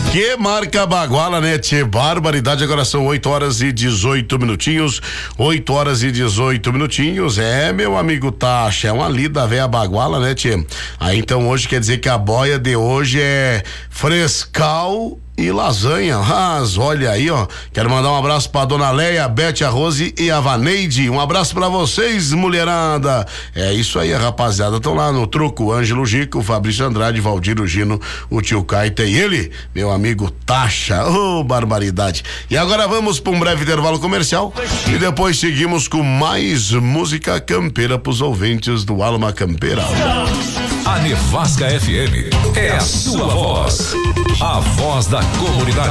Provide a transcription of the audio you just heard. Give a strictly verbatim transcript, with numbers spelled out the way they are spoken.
Que marca baguala, né, tchê? Barbaridade, agora são oito horas e dezoito minutinhos. oito horas e dezoito minutinhos. É, meu amigo Taxa, é uma lida véia baguala, né, tchê? Aí então hoje quer dizer que a boia de hoje é frescal e lasanha. Mas olha aí, ó. Quero mandar um abraço pra dona Leia, a Bete, a Rose e a Vaneide. Um abraço pra vocês, mulherada. É isso aí, rapaziada. Estão lá no truco, Ângelo Gico, Fabrício Andrade, Valdir Gino, o tio Caeta e ele, meu amigo Taxa. Ô, oh, barbaridade. E agora vamos pra um breve intervalo comercial e depois seguimos com mais música campeira pros ouvintes do Alma Campeira. A Nevasca F M é a sua voz, a voz da comunidade.